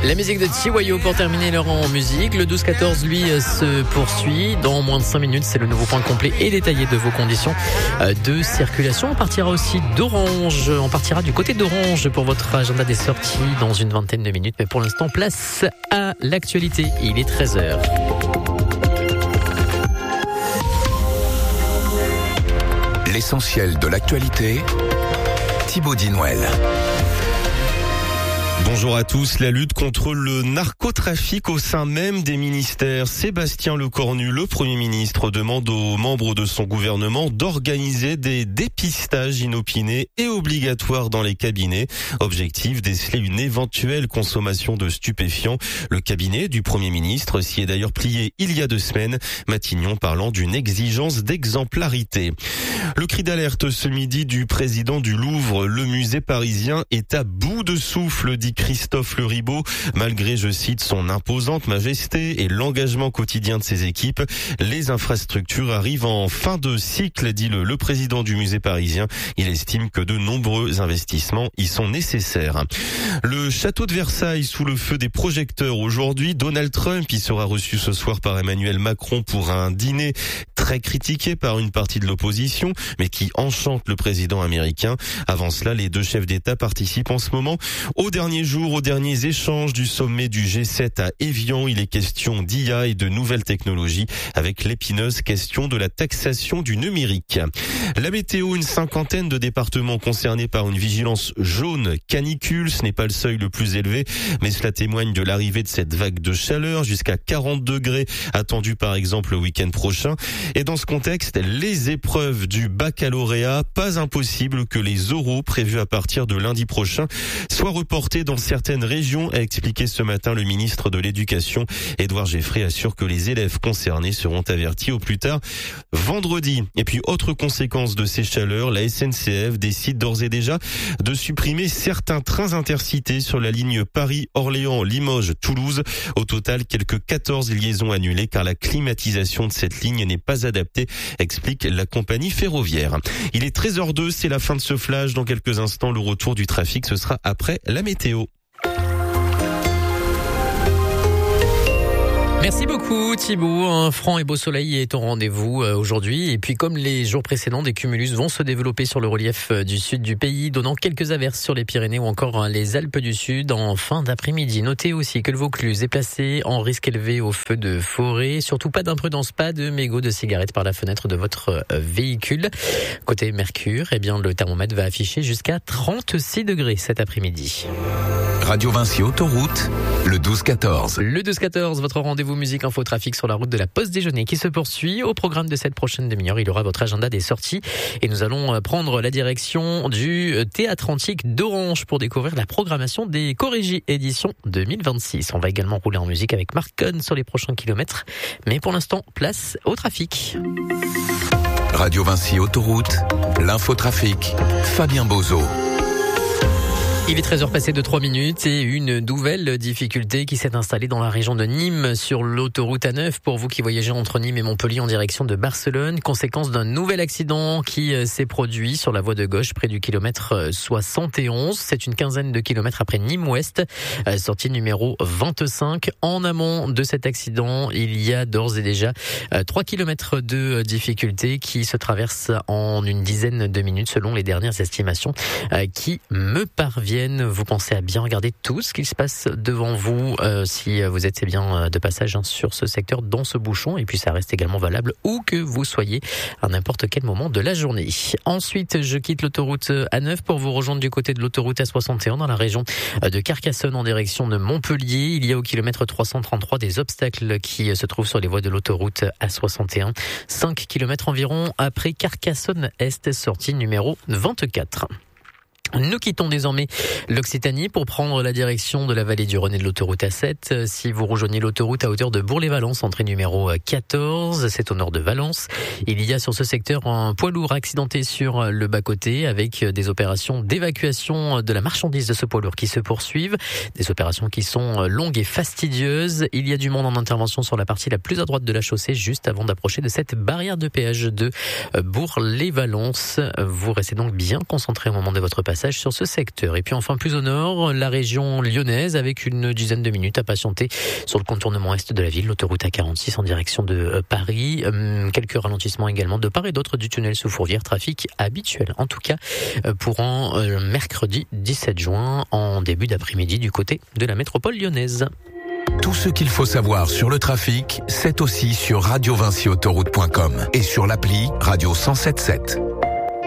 La musique de Chihuahua pour terminer l'heure en musique. Le 12-14, lui, se poursuit. Dans moins de 5 minutes, c'est le nouveau point complet et détaillé de vos conditions de circulation. On partira aussi d'Orange. On partira du côté d'Orange pour votre agenda des sorties dans une vingtaine de minutes. Mais pour l'instant, place à l'actualité. Il est 13h. L'essentiel de l'actualité, Thibaut Dinouel. Bonjour à tous. La lutte contre le narcotrafic au sein même des ministères. Sébastien Lecornu, le Premier ministre, demande aux membres de son gouvernement d'organiser des dépistages inopinés et obligatoires dans les cabinets. Objectif, déceler une éventuelle consommation de stupéfiants. Le cabinet du Premier ministre s'y est d'ailleurs plié il y a 2 semaines. Matignon parlant d'une exigence d'exemplarité. Le cri d'alerte ce midi du président du Louvre. Le musée parisien est à bout de souffle, dit Christophe Leribaud. Malgré, je cite, son imposante majesté et l'engagement quotidien de ses équipes, les infrastructures arrivent en fin de cycle, dit le président du musée parisien. Il estime que de nombreux investissements y sont nécessaires. Le château de Versailles sous le feu des projecteurs aujourd'hui. Donald Trump y sera reçu ce soir par Emmanuel Macron pour un dîner très critiqué par une partie de l'opposition, mais qui enchante le président américain. Avant cela, les 2 chefs d'État participent en ce moment aux derniers échanges du sommet du G7 à Évian. Il est question d'IA et de nouvelles technologies avec l'épineuse question de la taxation du numérique. La météo, une 50aine de départements concernés par une vigilance jaune canicule. Ce n'est pas le seuil le plus élevé, mais cela témoigne de l'arrivée de cette vague de chaleur jusqu'à 40 degrés attendue par exemple le week-end prochain. Et dans ce contexte, les épreuves du baccalauréat, pas impossible que les oraux prévus à partir de lundi prochain soient reportés dans certaines régions, a expliqué ce matin le ministre de l'Éducation. Édouard Geffray assure que les élèves concernés seront avertis au plus tard vendredi. Et puis, autre conséquence de ces chaleurs, la SNCF décide d'ores et déjà de supprimer certains trains intercités sur la ligne Paris-Orléans-Limoges-Toulouse. Au total, quelques 14 liaisons annulées car la climatisation de cette ligne n'est pas adaptée, explique la compagnie ferroviaire. Il est 13h02, c'est la fin de ce flash. Dans quelques instants, le retour du trafic, ce sera après la météo. Merci beaucoup Thibaut. Un franc et beau soleil est au rendez-vous aujourd'hui. Et puis comme les jours précédents, des cumulus vont se développer sur le relief du sud du pays, donnant quelques averses sur les Pyrénées ou encore les Alpes du Sud en fin d'après-midi. Notez aussi que le Vaucluse est placé en risque élevé au feu de forêt. Surtout pas d'imprudence, pas de mégots de cigarettes par la fenêtre de votre véhicule. Côté Mercure, eh bien le thermomètre va afficher jusqu'à 36 degrés cet après-midi. Radio Vinci Autoroute, le 12-14. Le 12-14, votre rendez-vous musique info trafic sur la route de la pause déjeuner qui se poursuit. Au programme de cette prochaine demi-heure, il y aura votre agenda des sorties et nous allons prendre la direction du Théâtre Antique d'Orange pour découvrir la programmation des Corégies édition 2026. On va également rouler en musique avec Marc Cohn sur les prochains kilomètres. Mais pour l'instant, place au trafic. Radio Vinci Autoroute, l'infotrafic, Fabien Bozo. Il est 13h passé de 3 minutes et une nouvelle difficulté qui s'est installée dans la région de Nîmes sur l'autoroute A9 pour vous qui voyagez entre Nîmes et Montpellier en direction de Barcelone. Conséquence d'un nouvel accident qui s'est produit sur la voie de gauche près du kilomètre 71. C'est une quinzaine de kilomètres après Nîmes-Ouest, sortie numéro 25. En amont de cet accident, il y a d'ores et déjà 3 kilomètres de difficulté qui se traversent en une dizaine de minutes selon les dernières estimations qui me parviennent. Vous pensez à bien regarder tout ce qui se passe devant vous si vous êtes bien de passage sur ce secteur dans ce bouchon, et puis ça reste également valable où que vous soyez à n'importe quel moment de la journée. Ensuite, je quitte l'autoroute A9 pour vous rejoindre du côté de l'autoroute A61 dans la région de Carcassonne en direction de Montpellier. Il y a au kilomètre 333 des obstacles qui se trouvent sur les voies de l'autoroute A61. 5 km environ après Carcassonne-Est, sortie numéro 24. Nous quittons désormais l'Occitanie pour prendre la direction de la vallée du Rhône et de l'autoroute A7. Si vous rejoignez l'autoroute à hauteur de Bourg-les-Valences, entrée numéro 14, c'est au nord de Valence. Il y a sur ce secteur un poids lourd accidenté sur le bas-côté avec des opérations d'évacuation de la marchandise de ce poids lourd qui se poursuivent. Des opérations qui sont longues et fastidieuses. Il y a du monde en intervention sur la partie la plus à droite de la chaussée juste avant d'approcher de cette barrière de péage de Bourg-les-Valences. Vous restez donc bien concentré au moment de votre passage passage sur ce secteur. Et puis enfin plus au nord, la région lyonnaise avec une dizaine de minutes à patienter sur le contournement est de la ville, l'autoroute A46 en direction de Paris. Quelques ralentissements également de part et d'autre du tunnel sous Fourvière, trafic habituel. En tout cas, pour mercredi 17 juin, en début d'après-midi du côté de la métropole lyonnaise. Tout ce qu'il faut savoir sur le trafic, c'est aussi sur radiovinciautoroute.com et sur l'appli Radio 107.7.